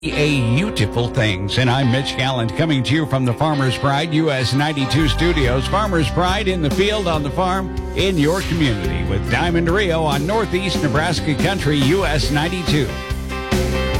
Beautiful things. And I'm Mitch Gallant coming to you from the Farmers Pride US 92 studios. Farmers Pride in the field, on the farm, in your community with Diamond Rio on Northeast Nebraska Country US 92.